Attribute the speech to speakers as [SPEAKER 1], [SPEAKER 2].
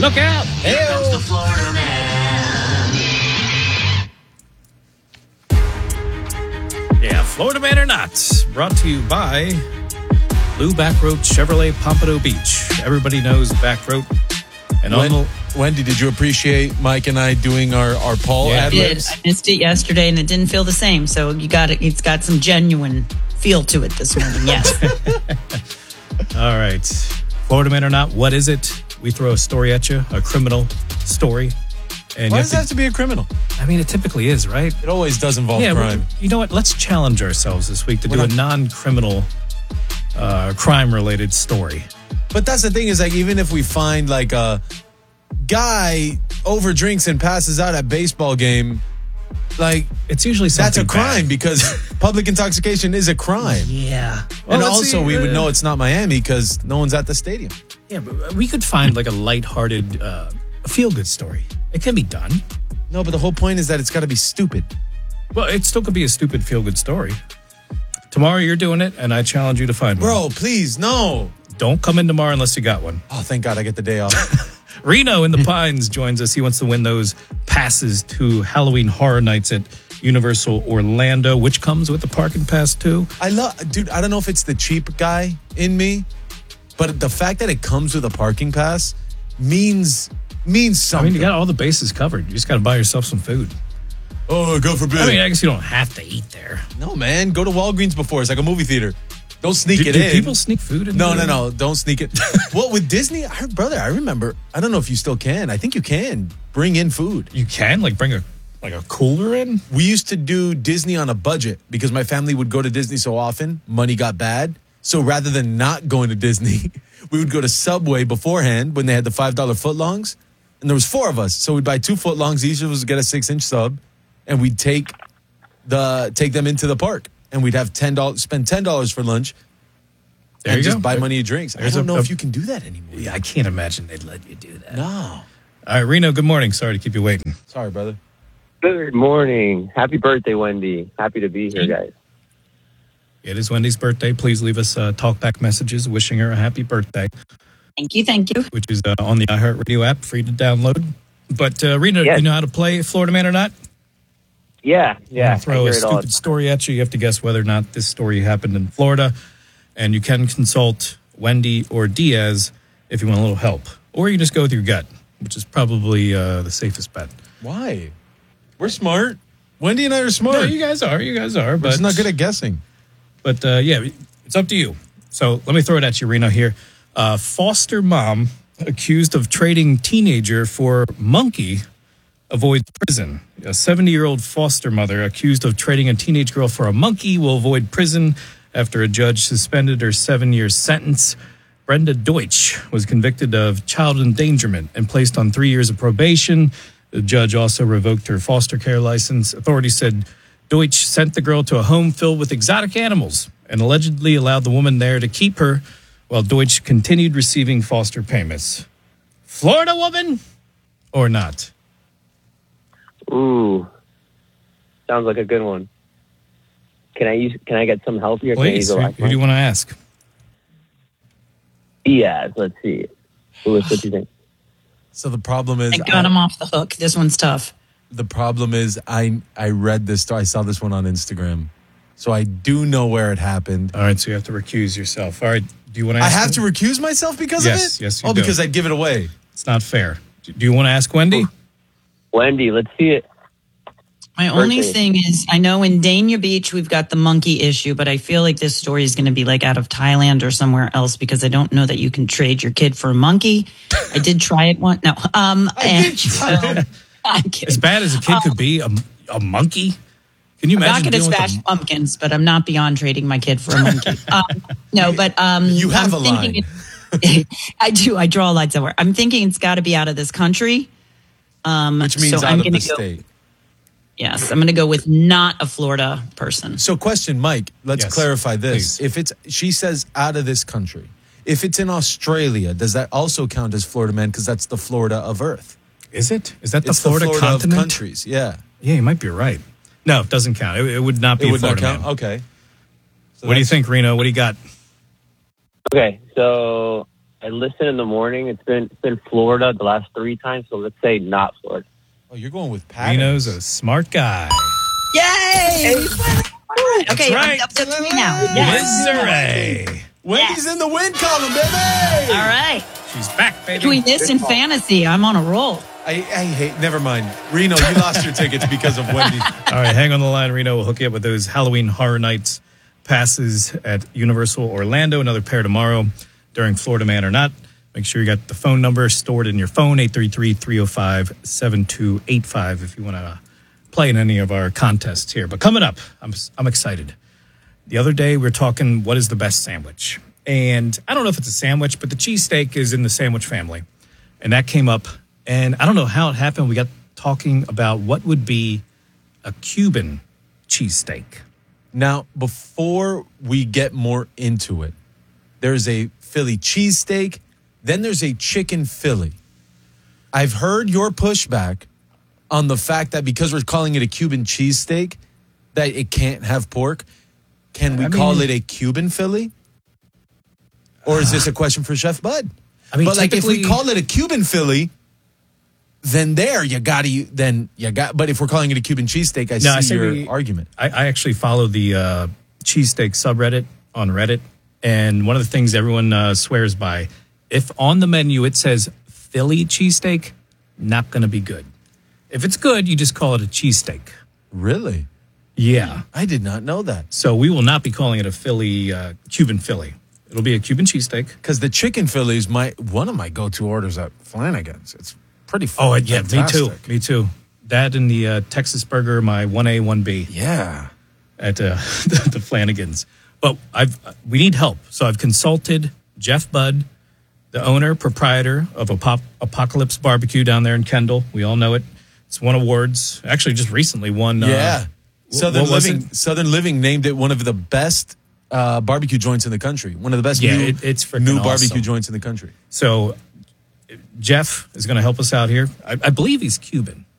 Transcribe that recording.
[SPEAKER 1] Look out!
[SPEAKER 2] Here comes the Florida Man.
[SPEAKER 1] Yeah, Florida Man or Not, brought to you by Lou Backroad Chevrolet Pompano Beach. Everybody knows Backroad. And
[SPEAKER 3] Wendy, did you appreciate Mike and I doing our Paul ad libs?
[SPEAKER 4] I missed it yesterday, and it didn't feel the same. So you got it. It's got some genuine feel to it this morning. Yes.
[SPEAKER 1] All right. Florida Man or Not, what is it? We throw a story at you, a criminal story. And
[SPEAKER 3] Why does it have to be a criminal?
[SPEAKER 1] I mean, it typically is, right?
[SPEAKER 3] It always does involve crime.
[SPEAKER 1] You know what? Let's challenge ourselves this week to do a non-criminal, crime-related story.
[SPEAKER 3] But that's the thing is, like, even if we find, like, a guy overdrinks and passes out at baseball game, like,
[SPEAKER 1] it's usually something
[SPEAKER 3] that's a crime
[SPEAKER 1] bad.
[SPEAKER 3] Because public intoxication is a crime.
[SPEAKER 1] Yeah.
[SPEAKER 3] And also, we would know it's not Miami because no one's at the stadium.
[SPEAKER 1] Yeah, but we could find, like, a lighthearted, feel-good story. It can be done.
[SPEAKER 3] No, but the whole point is that it's got to be stupid.
[SPEAKER 1] Well, it still could be a stupid feel-good story. Tomorrow you're doing it, and I challenge you to find one.
[SPEAKER 3] Bro, please, no.
[SPEAKER 1] Don't come in tomorrow unless you got one.
[SPEAKER 3] Oh, thank God I get the day off.
[SPEAKER 1] Reno in the Pines joins us. He wants to win those passes to Halloween Horror Nights at Universal Orlando, which comes with the parking pass too.
[SPEAKER 3] Dude, I don't know if it's the cheap guy in me, but the fact that it comes with a parking pass means something.
[SPEAKER 1] I mean, you got all the bases covered. You just got to buy yourself some food.
[SPEAKER 3] Oh, God forbid.
[SPEAKER 1] I mean, I guess you don't have to eat there.
[SPEAKER 3] No, man. Go to Walgreens before. It's like a movie theater. Don't sneak it
[SPEAKER 1] do
[SPEAKER 3] in.
[SPEAKER 1] People sneak food in there?
[SPEAKER 3] No. Don't sneak it. Well, with Disney, brother, I remember. I don't know if you still can. I think you can bring in food.
[SPEAKER 1] You can? Like bring a cooler in?
[SPEAKER 3] We used to do Disney on a budget because my family would go to Disney so often. Money got bad. So rather than not going to Disney, we would go to Subway beforehand when they had the $5 footlongs. And there was 4 of us. So we'd buy 2 footlongs. Each of us would get a 6-inch sub. And we'd take them into the park. And we'd have spend $10 for lunch.
[SPEAKER 1] There
[SPEAKER 3] and
[SPEAKER 1] you
[SPEAKER 3] just
[SPEAKER 1] go.
[SPEAKER 3] buy money and drinks. I don't know if you can do that anymore.
[SPEAKER 1] Yeah, I can't imagine they'd let you do that.
[SPEAKER 3] No.
[SPEAKER 1] All right, Reno, good morning. Sorry to keep you waiting.
[SPEAKER 3] Sorry, brother.
[SPEAKER 5] Good morning. Happy birthday, Wendy. Happy to be here, guys.
[SPEAKER 1] It is Wendy's birthday. Please leave us talkback messages wishing her a happy birthday.
[SPEAKER 4] Thank you.
[SPEAKER 1] Which is on the iHeartRadio app, free to download. But Reno,
[SPEAKER 5] Yes.
[SPEAKER 1] you know how to play Florida Man or Not?
[SPEAKER 5] Yeah.
[SPEAKER 1] I'll throw a stupid story at you. You have to guess whether or not this story happened in Florida. And you can consult Wendy or Diaz if you want a little help. Or you just go with your gut, which is probably the safest bet.
[SPEAKER 3] Why? We're smart. Wendy and I are smart.
[SPEAKER 1] No, you guys are.
[SPEAKER 3] We're
[SPEAKER 1] But
[SPEAKER 3] just not good at guessing.
[SPEAKER 1] But yeah, it's up to you. So let me throw it at you, Reno, here. Foster mom accused of trading teenager for monkey avoids prison. A 70-year-old foster mother accused of trading a teenage girl for a monkey will avoid prison after a judge suspended her 7-year sentence. Brenda Deutsch was convicted of child endangerment and placed on 3 years of probation. The judge also revoked her foster care license. Authorities said Deutsch sent the girl to a home filled with exotic animals and allegedly allowed the woman there to keep her while Deutsch continued receiving foster payments. Florida woman or not?
[SPEAKER 5] Ooh. Sounds like a good one. Can I get some help here?
[SPEAKER 1] Please. Who do you want to ask?
[SPEAKER 5] Diaz, let's see. Louis, what do you think?
[SPEAKER 3] So the problem is...
[SPEAKER 4] I got him off the hook. This one's tough.
[SPEAKER 3] The problem is I read this story. I saw this one on Instagram. So I do know where it happened.
[SPEAKER 1] All right, so you have to recuse yourself. All right, do you want to
[SPEAKER 3] I
[SPEAKER 1] ask
[SPEAKER 3] have to recuse myself because of it?
[SPEAKER 1] Yes, you do.
[SPEAKER 3] Because I'd give it away.
[SPEAKER 1] It's not fair. Do you want to ask Wendy?
[SPEAKER 5] Wendy, let's see it.
[SPEAKER 4] My only thing is, I know in Dania Beach we've got the monkey issue, but I feel like this story is going to be like out of Thailand or somewhere else because I don't know that you can trade your kid for a monkey. I did try it once. No, I'm kidding.
[SPEAKER 1] As bad as a kid could be, a monkey. Can you
[SPEAKER 4] I'm
[SPEAKER 1] imagine?
[SPEAKER 4] not going to smash pumpkins, but I'm not beyond trading my kid for a monkey. No, but
[SPEAKER 3] you have
[SPEAKER 4] I'm
[SPEAKER 3] a line.
[SPEAKER 4] I do. I draw a line somewhere. I'm thinking it's got to be out of this country.
[SPEAKER 3] Which means
[SPEAKER 4] so
[SPEAKER 3] out
[SPEAKER 4] I'm
[SPEAKER 3] of
[SPEAKER 4] gonna
[SPEAKER 3] the
[SPEAKER 4] go,
[SPEAKER 3] state.
[SPEAKER 4] Yes, I'm going to go with not a Florida person.
[SPEAKER 3] So question, Mike, let's
[SPEAKER 1] Yes,
[SPEAKER 3] clarify this.
[SPEAKER 1] please.
[SPEAKER 3] She says out of this country. If it's in Australia, does that also count as Florida man? Because that's the Florida of Earth.
[SPEAKER 1] Is it? Is that the
[SPEAKER 3] It's
[SPEAKER 1] Florida
[SPEAKER 3] the Florida
[SPEAKER 1] continent?
[SPEAKER 3] of countries. Yeah.
[SPEAKER 1] Yeah, you might be right. No, it doesn't count. It would not be
[SPEAKER 3] It would not
[SPEAKER 1] Florida
[SPEAKER 3] count?
[SPEAKER 1] man.
[SPEAKER 3] Okay. So
[SPEAKER 1] What do you think, Reno? What do you got?
[SPEAKER 5] Okay, so I listen in the morning. It's been Florida the last 3 times, so let's say not Florida.
[SPEAKER 3] Oh, you're going with Patterns.
[SPEAKER 1] Reno's a smart guy.
[SPEAKER 4] Yay! Okay,
[SPEAKER 1] right.
[SPEAKER 4] I'm up to 3 now.
[SPEAKER 1] Missouri.
[SPEAKER 3] Wendy's in the win column, baby.
[SPEAKER 4] All right.
[SPEAKER 1] She's back, baby.
[SPEAKER 4] Between this and fantasy, I'm on a roll.
[SPEAKER 3] I hate. Never mind, Reno. You lost your tickets because of Wendy.
[SPEAKER 1] All right, hang on the line, Reno. We'll hook you up with those Halloween Horror Nights passes at Universal Orlando. Another pair tomorrow during Florida Man or Not. Make sure you got the phone number stored in your phone, 833-305-7285 if you want to play in any of our contests here. But coming up, I'm excited. The other day, we were talking, what is the best sandwich? And I don't know if it's a sandwich, but the cheesesteak is in the sandwich family. And that came up. And I don't know how it happened. We got talking about what would be a Cuban cheesesteak.
[SPEAKER 3] Now, before we get more into it, there's a Philly cheesesteak, then there's a chicken Philly. I've heard your pushback on the fact that because we're calling it a Cuban cheesesteak, that it can't have pork. Can we call it a Cuban Philly? Or is this a question for Chef Bud?
[SPEAKER 1] I mean,
[SPEAKER 3] but like if we
[SPEAKER 1] typically-
[SPEAKER 3] call it a Cuban Philly, then but if we're calling it a Cuban cheesesteak, I see your argument.
[SPEAKER 1] I actually follow the cheesesteak subreddit on Reddit. And one of the things everyone swears by, if on the menu it says Philly cheesesteak, not going to be good. If it's good, you just call it a cheesesteak.
[SPEAKER 3] Really?
[SPEAKER 1] Yeah.
[SPEAKER 3] I did not know that.
[SPEAKER 1] So we will not be calling it a Philly, Cuban Philly. It'll be a Cuban cheesesteak.
[SPEAKER 3] Because the chicken Philly is one of my go-to orders at Flanagan's. It's pretty
[SPEAKER 1] Oh, yeah,
[SPEAKER 3] fantastic.
[SPEAKER 1] me too. That and the Texas burger, my 1A, 1B
[SPEAKER 3] Yeah.
[SPEAKER 1] at the Flanagan's. But we need help. So I've consulted Jeff Budd, the owner, proprietor of Apocalypse Barbecue down there in Kendall. We all know it. It's won awards. Actually, just recently won.
[SPEAKER 3] Yeah. Southern
[SPEAKER 1] what was
[SPEAKER 3] Southern Living named it one of the best barbecue joints in the country. One of the best
[SPEAKER 1] it's freaking
[SPEAKER 3] new
[SPEAKER 1] awesome.
[SPEAKER 3] barbecue joints in the country.
[SPEAKER 1] So Jeff is going to help us out here. I believe he's Cuban.